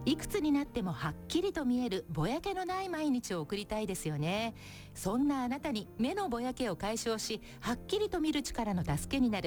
いくつになってもはっきりと見えるぼやけのない毎日を送りたいですよね。そんなあなたに目のぼやけを解消し、はっきりと見る力の助けになる